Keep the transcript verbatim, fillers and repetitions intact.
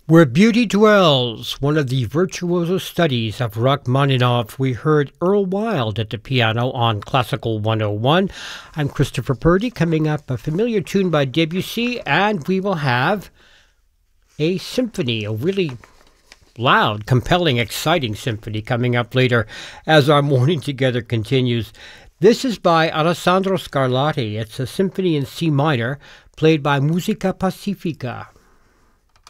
Where Beauty Dwells, one of the virtuoso studies of Rachmaninoff, we heard Earl Wild at the piano on Classical one oh one. I'm Christopher Purdy. Coming up, a familiar tune by Debussy, and we will have a symphony, a really loud, compelling, exciting symphony coming up later as our morning together continues. This is by Alessandro Scarlatti. It's a symphony in C minor, played by Musica Pacifica.